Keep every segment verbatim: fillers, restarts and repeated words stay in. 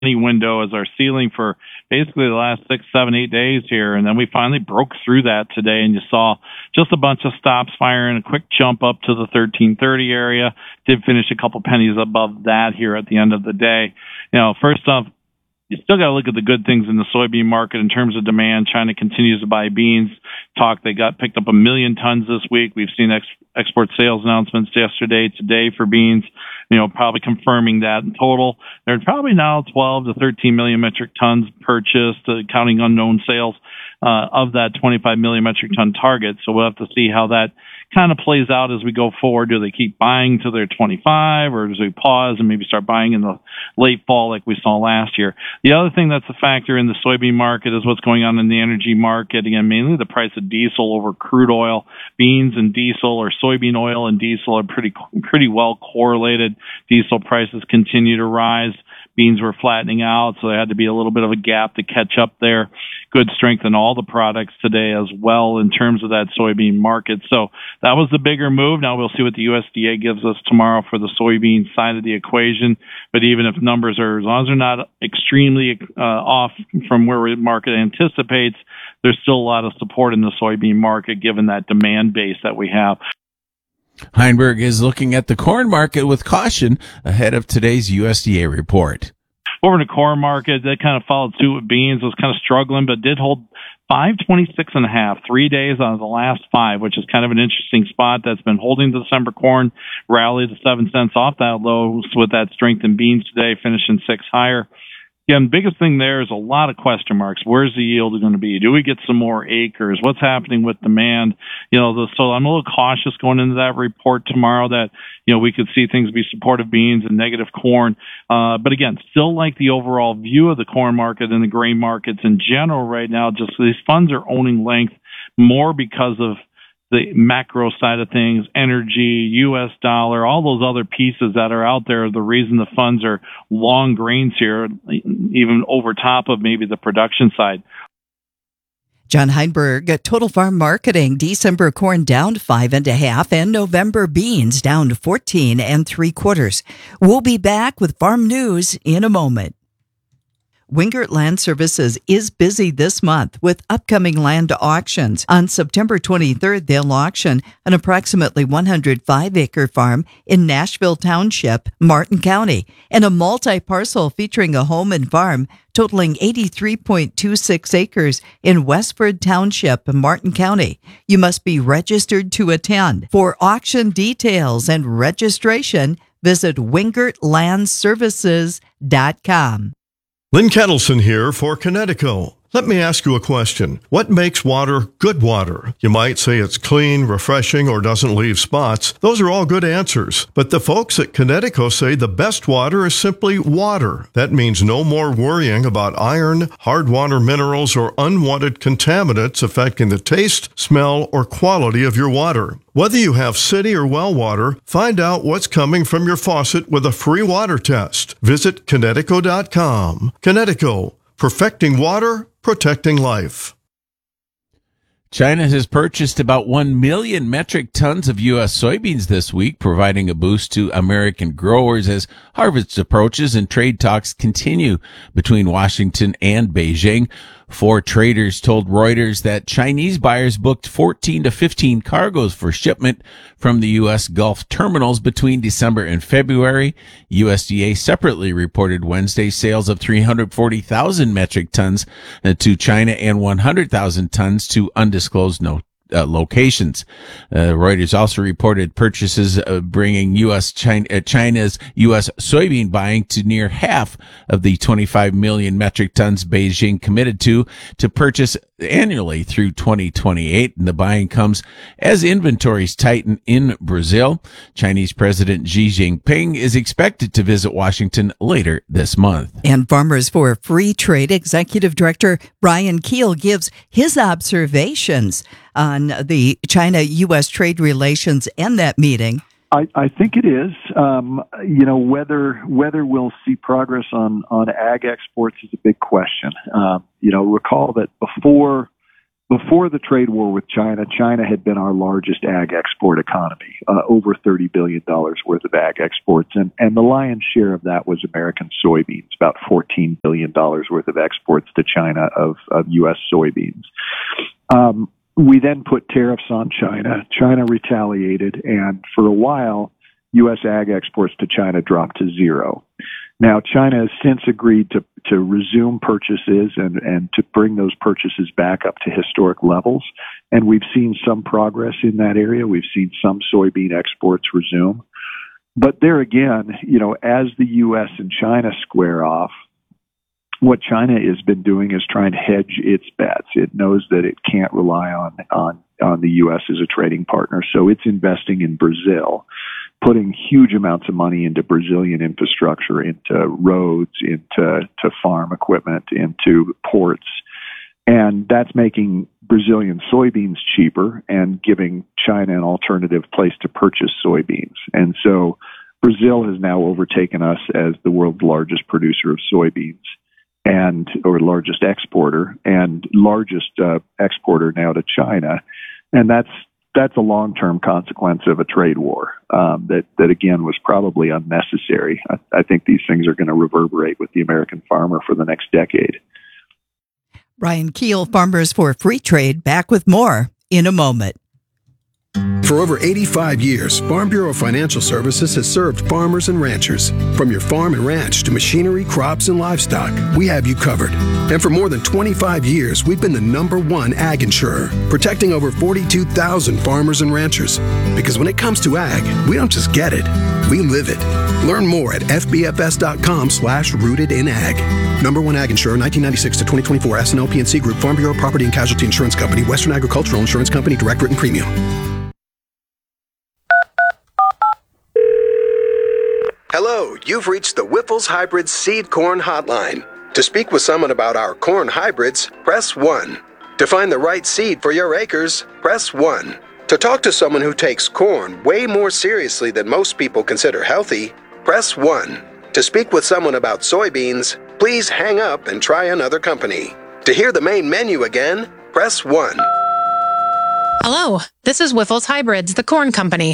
window as our ceiling for basically the last six, seven, eight days here. And then we finally broke through that today, and you saw just a bunch of stops firing, a quick jump up to the thirteen thirty area. Did finish a couple pennies above that here at the end of the day. You know, first off, you still got to look at the good things in the soybean market in terms of demand. China continues to buy beans. Talk they got picked up a million tons this week. We've seen ex- export sales announcements yesterday, today for beans, you know, probably confirming that in total. They're probably now twelve to thirteen million metric tons purchased, uh, counting unknown sales uh, of that twenty-five million metric ton target. So we'll have to see how that kind of plays out as we go forward. Do they keep buying to their twenty-five, or does they pause and maybe start buying in the late fall like we saw last year? The other thing that's a factor in the soybean market is what's going on in the energy market. Again, mainly the price of diesel over crude oil. Beans and diesel, or soybean oil and diesel, are pretty pretty well correlated. Diesel prices continue to rise. Beans were flattening out, so there had to be a little bit of a gap to catch up there. Good strength in all the products today as well in terms of that soybean market. So that was the bigger move. Now we'll see what the U S D A gives us tomorrow for the soybean side of the equation. But even if numbers are, as long as they're not extremely uh, off from where the market anticipates, there's still a lot of support in the soybean market given that demand base that we have. Heinberg is looking at the corn market with caution ahead of today's U S D A report. Over in the corn market, that kind of followed suit with beans. It was kind of struggling, but did hold five twenty-six and a half, three days out of the last five, which is kind of an interesting spot. That's been holding the December corn rally to seven cents off that low with that strength in beans today, finishing six higher. Again, biggest thing there is a lot of question marks. Where's the yield going to be? Do we get some more acres? What's happening with demand? You know, the, so I'm a little cautious going into that report tomorrow that, you know, we could see things be supportive beans and negative corn. Uh, but again, still like the overall view of the corn market and the grain markets in general right now. Just these funds are owning length more because of the macro side of things, energy, U S dollar, all those other pieces that are out there are the reason the funds are long grains here, even over top of maybe the production side. John Heinberg at Total Farm Marketing. December corn down five and a half, and November beans down fourteen and three quarters. We'll be back with farm news in a moment. Wingert Land Services is busy this month with upcoming land auctions. On September twenty-third, they'll auction an approximately one hundred five acre farm in Nashville Township, Martin County, and a multi-parcel featuring a home and farm totaling eighty-three point two six acres in Westford Township, Martin County. You must be registered to attend. For auction details and registration, visit wingert land services dot com. Lynn Kettleson here for Connecticut. Let me ask you a question. What makes water good water? You might say it's clean, refreshing, or doesn't leave spots. Those are all good answers. But the folks at Connecticut say the best water is simply water. That means no more worrying about iron, hard water minerals, or unwanted contaminants affecting the taste, smell, or quality of your water. Whether you have city or well water, find out what's coming from your faucet with a free water test. Visit Connecticut dot com. Connecticut. Perfecting water, protecting life. China has purchased about one million metric tons of U S soybeans this week, providing a boost to American growers as harvest approaches and trade talks continue between Washington and Beijing. Four traders told Reuters that Chinese buyers booked fourteen to fifteen cargoes for shipment from the U S Gulf terminals between December and February. U S D A separately reported Wednesday sales of three hundred forty thousand metric tons to China and one hundred thousand tons to undisclosed no Uh, locations. Uh, Reuters also reported purchases uh, bringing U S China, uh, China's U S soybean buying to near half of the twenty-five million metric tons Beijing committed to to purchase annually through twenty twenty-eight. And the buying comes as inventories tighten in Brazil. Chinese President Xi Jinping is expected to visit Washington later this month. And Farmers for Free Trade Executive Director Brian Keel gives his observations on the China U S trade relations and that meeting. I, I think it is. Um, you know, whether whether we'll see progress on, on ag exports is a big question. Um, you know, recall that before before the trade war with China, China had been our largest ag export economy, uh, over thirty billion dollars worth of ag exports. And, and the lion's share of that was American soybeans, about fourteen billion dollars worth of exports to China of, of U S soybeans. Um, we then put tariffs on China. China retaliated, and for a while, U S ag exports to China dropped to zero. Now, China has since agreed to, to resume purchases and, and to bring those purchases back up to historic levels. And we've seen some progress in that area. We've seen some soybean exports resume. But there again, you know, as the U S and China square off, what China has been doing is trying to hedge its bets. It knows that it can't rely on, on, on the U S as a trading partner. So it's investing in Brazil, putting huge amounts of money into Brazilian infrastructure, into roads, into to farm equipment, into ports. And that's making Brazilian soybeans cheaper and giving China an alternative place to purchase soybeans. And so Brazil has now overtaken us as the world's largest producer of soybeans and or largest exporter and largest uh, exporter now to China. And that's That's a long-term consequence of a trade war um, that, that, again, was probably unnecessary. I, I think these things are going to reverberate with the American farmer for the next decade. Ryan Keel, Farmers for Free Trade, back with more in a moment. For over eighty-five years, Farm Bureau Financial Services has served farmers and ranchers. From your farm and ranch to machinery, crops, and livestock, we have you covered. And for more than twenty-five years, we've been the number one ag insurer, protecting over forty-two thousand farmers and ranchers. Because when it comes to ag, we don't just get it, we live it. Learn more at fbfs.com slash rooted in ag. Number one ag insurer, nineteen ninety-six to twenty twenty-four, S and L P N C Group, Farm Bureau Property and Casualty Insurance Company, Western Agricultural Insurance Company, direct written premium. Hello, you've reached the Wyffels Hybrid Seed Corn Hotline. To speak with someone about our corn hybrids, press one. To find the right seed for your acres, press one. To talk to someone who takes corn way more seriously than most people consider healthy, press one. To speak with someone about soybeans, please hang up and try another company. To hear the main menu again, press one. Hello, this is Wyffels Hybrids, the corn company.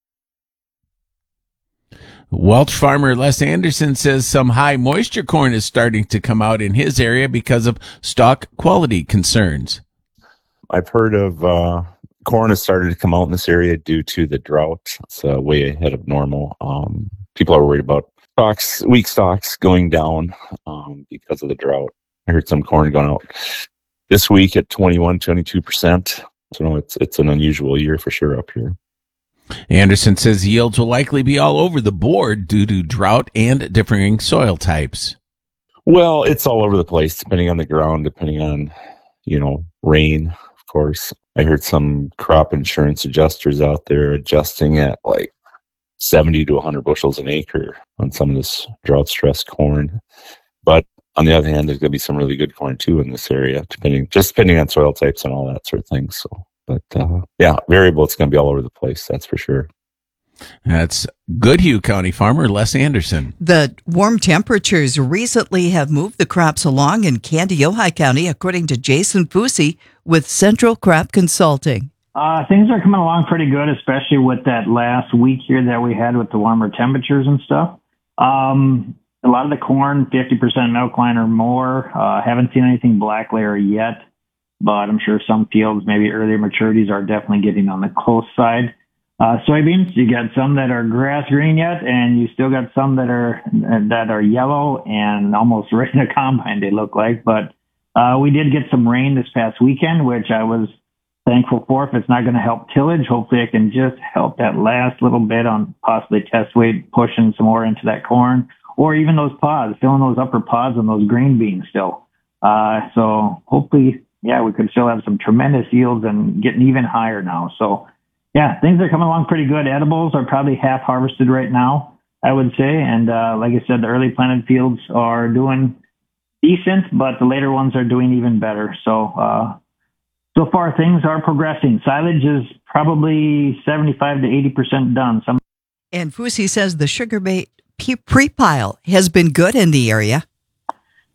Welch farmer Les Anderson says some high moisture corn is starting to come out in his area because of stock quality concerns. I've heard of uh, corn has started to come out in this area due to the drought. It's uh, way ahead of normal. Um, people are worried about stocks, weak stocks going down um, because of the drought. I heard some corn going out this week at twenty-one, twenty-two percent. So it's it's an unusual year for sure up here. Anderson says yields will likely be all over the board due to drought and differing soil types. Well, it's all over the place, depending on the ground, depending on, you know, rain, of course. I heard some crop insurance adjusters out there adjusting at like seventy to one hundred bushels an acre on some of this drought-stressed corn. But on the other hand, there's going to be some really good corn, too, in this area, depending just depending on soil types and all that sort of thing, so... But, uh, yeah, variable, it's going to be all over the place, that's for sure. That's Goodhue County farmer Les Anderson. The warm temperatures recently have moved the crops along in Kandiyohi County, according to Jason Fusi with Central Crop Consulting. Uh, things are coming along pretty good, especially with that last week here that we had with the warmer temperatures and stuff. Um, a lot of the corn, fifty percent milkline or more. Uh, haven't seen anything black layer yet. But I'm sure some fields, maybe earlier maturities, are definitely getting on the close side. Uh, soybeans, you got some that are grass green yet, and you still got some that are that are yellow and almost ready to combine, they look like. But uh, we did get some rain this past weekend, which I was thankful for. If it's not going to help tillage, hopefully it can just help that last little bit on possibly test weight, pushing some more into that corn, or even those pods, filling those upper pods on those green beans still. Uh, so hopefully... yeah, we could still have some tremendous yields and getting even higher now. So, yeah, things are coming along pretty good. Edibles are probably half harvested right now, I would say. And uh, like I said, the early planted fields are doing decent, but the later ones are doing even better. So, uh, so far things are progressing. Silage is probably seventy-five to eighty percent done. Some- and Fusi says the sugar beet pre-pile has been good in the area.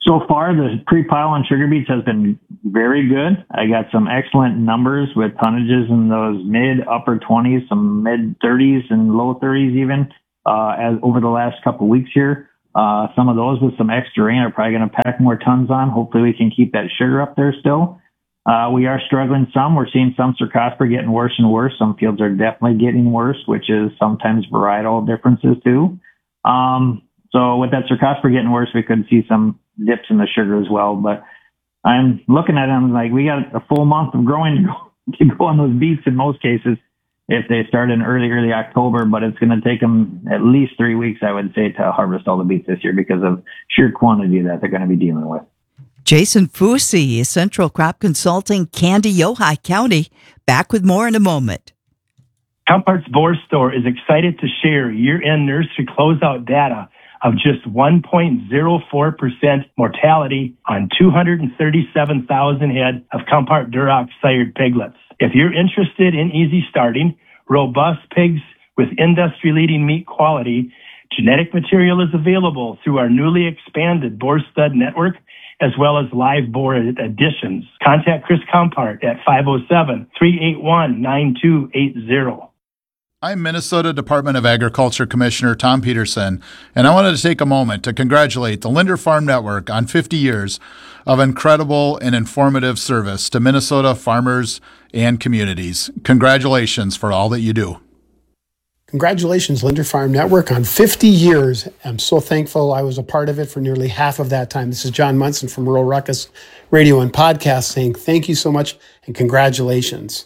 So far, the pre-pile on sugar beets has been very good. I got some excellent numbers with tonnages in those mid upper twenties, some mid thirties and low thirties even, uh, as over the last couple of weeks here. Uh, some of those with some extra rain are probably going to pack more tons on. Hopefully we can keep that sugar up there still. Uh, we are struggling some. We're seeing some Cercospora getting worse and worse. Some fields are definitely getting worse, which is sometimes varietal differences too. Um, so with that Cercospora getting worse, we could see some dips in the sugar as well. But I'm looking at them like we got a full month of growing to go, to go on those beets in most cases if they start in early, early October. But it's going to take them at least three weeks, I would say, to harvest all the beets this year because of sheer quantity that they're going to be dealing with. Jason Fusi, Central Crop Consulting, Candy, Ojai County. Back with more in a moment. Compart's Boar Store is excited to share year-end nursery closeout data of just one point zero four percent mortality on two hundred thirty-seven thousand head of Compart Duroc sired piglets. If you're interested in easy starting, robust pigs with industry-leading meat quality, genetic material is available through our newly expanded Boar Stud Network, as well as live boar additions. Contact Chris Compart at five oh seven, three eight one, nine two eight zero. I'm Minnesota Department of Agriculture Commissioner Tom Peterson, and I wanted to take a moment to congratulate the Linder Farm Network on fifty years of incredible and informative service to Minnesota farmers and communities. Congratulations for all that you do. Congratulations, Linder Farm Network, on fifty years. I'm so thankful I was a part of it for nearly half of that time. This is John Munson from Rural Ruckus Radio and Podcast saying thank you so much and congratulations.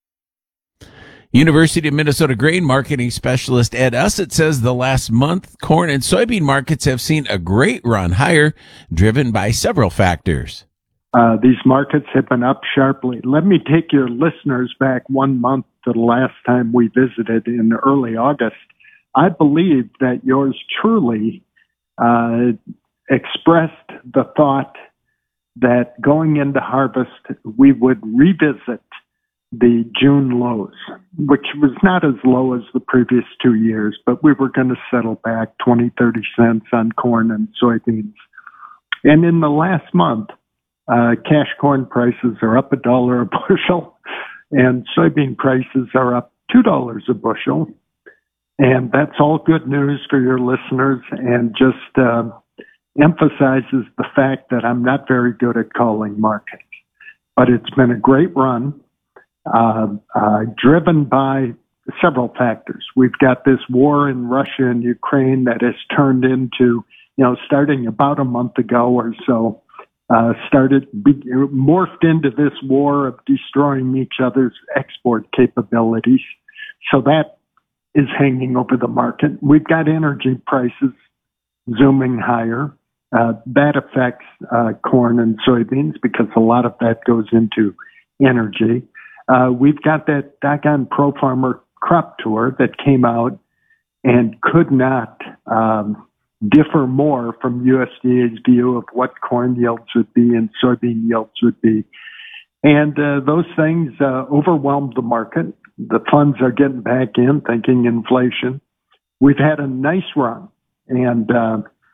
University of Minnesota grain marketing specialist Ed Ussett says the last month corn and soybean markets have seen a great run higher, driven by several factors. Uh, these markets have been up sharply. Let me take your listeners back one month to the last time we visited in early August. I believe that yours truly uh, expressed the thought that going into harvest, we would revisit the June lows, which was not as low as the previous two years, but we were going to settle back twenty, thirty cents on corn and soybeans. And in the last month, uh, cash corn prices are up a dollar a bushel and soybean prices are up two dollars a bushel. And that's all good news for your listeners and just uh, emphasizes the fact that I'm not very good at calling markets. But it's been a great run. Uh, uh, driven by several factors. We've got this war in Russia and Ukraine that has turned into, you know, starting about a month ago or so, uh, started, be, morphed into this war of destroying each other's export capabilities. So that is hanging over the market. We've got energy prices zooming higher. Uh, that affects uh, corn and soybeans because a lot of that goes into energy. Uh, we've got that doggone Pro Farmer crop tour that came out and could not um, differ more from U S D A's view of what corn yields would be and soybean yields would be. And uh, those things uh, overwhelmed the market. The funds are getting back in, thinking inflation. We've had a nice run. And uh,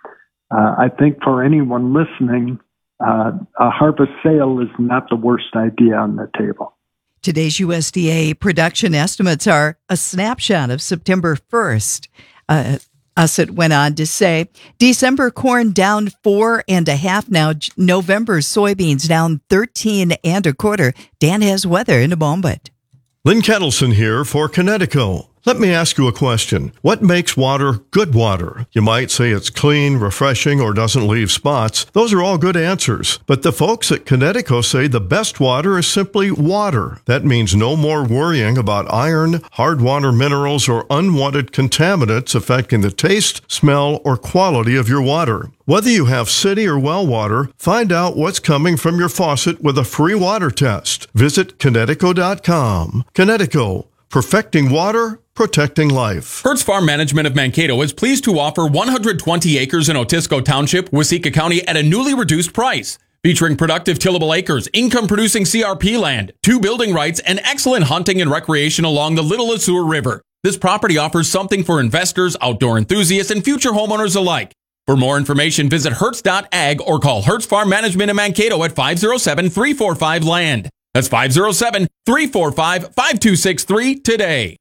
uh, I think for anyone listening, uh, a harvest sale is not the worst idea on the table. Today's U S D A production estimates are a snapshot of September first. Uh, Ussett went on to say, December corn down four and a half now. November soybeans down thirteen and a quarter. Dan has weather in a moment. Lynn Kettleson here for Connecticut. Let me ask you a question. What makes water good water? You might say it's clean, refreshing, or doesn't leave spots. Those are all good answers. But the folks at Connecticut say the best water is simply water. That means no more worrying about iron, hard water minerals, or unwanted contaminants affecting the taste, smell, or quality of your water. Whether you have city or well water, find out what's coming from your faucet with a free water test. Visit Connecticut dot com. Connecticut, perfecting water, protecting life. Hertz Farm Management of Mankato is pleased to offer one hundred twenty acres in Otisco Township, Waseca County at a newly reduced price. Featuring productive tillable acres, income-producing C R P land, two building rights, and excellent hunting and recreation along the Little Azure River. This property offers something for investors, outdoor enthusiasts, and future homeowners alike. For more information, visit Hertz dot ag or call Hertz Farm Management in Mankato at five oh seven, three four five, land. That's five oh seven, three four five, five two six three today.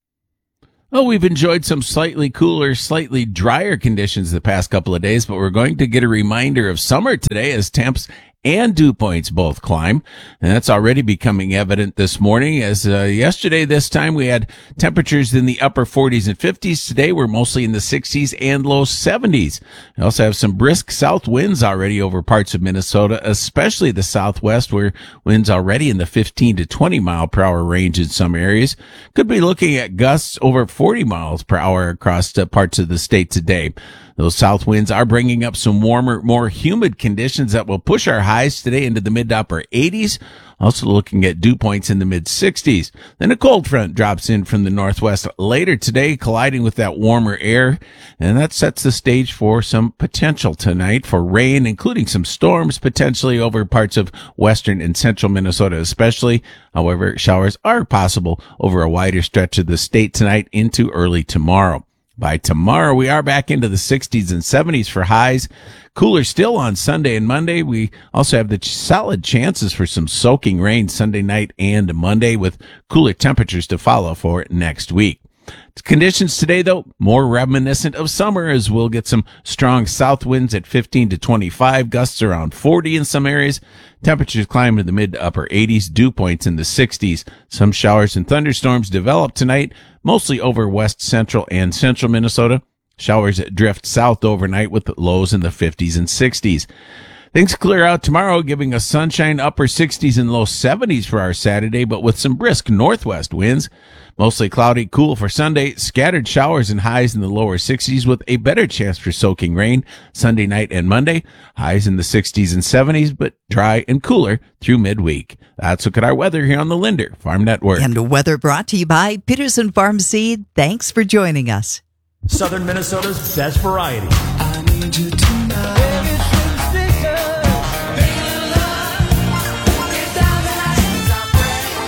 Well, we've enjoyed some slightly cooler, slightly drier conditions the past couple of days, but we're going to get a reminder of summer today as temps and dew points both climb. And that's already becoming evident this morning, as uh, yesterday this time we had temperatures in the upper forties and fifties. Today we're mostly in the sixties and low seventies. We also have some brisk south winds already over parts of Minnesota, especially the southwest, where winds already in the fifteen to twenty mile per hour range in some areas. Could be looking at gusts over forty miles per hour across uh, parts of the state today. Those south winds are bringing up some warmer, more humid conditions that will push our highs today into the mid to upper eighties. Also looking at dew points in the mid sixties. Then a cold front drops in from the northwest later today, colliding with that warmer air. And that sets the stage for some potential tonight for rain, including some storms potentially over parts of western and central Minnesota especially. However, showers are possible over a wider stretch of the state tonight into early tomorrow. By tomorrow, we are back into the sixties and seventies for highs. Cooler still on Sunday and Monday. We also have the solid chances for some soaking rain Sunday night and Monday, with cooler temperatures to follow for next week. Conditions today, though, more reminiscent of summer, as we'll get some strong south winds at fifteen to twenty-five, gusts around forty in some areas. Temperatures climb to the mid to upper eighties, dew points in the sixties. Some showers and thunderstorms develop tonight, mostly over west central and central Minnesota. Showers drift south overnight with lows in the fifties and sixties. Things clear out tomorrow, giving us sunshine, upper sixties and low seventies for our Saturday, but with some brisk northwest winds. Mostly cloudy, cool for Sunday, scattered showers and highs in the lower sixties with a better chance for soaking rain Sunday night and Monday. Highs in the sixties and seventies, but dry and cooler through midweek. That's a look at our weather here on the Linder Farm Network. And weather brought to you by Peterson Farm Seed. Thanks for joining us. Southern Minnesota's best variety. I need you tonight.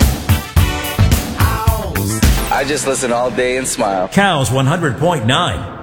I just listen all day and smile. Cows one hundred point nine.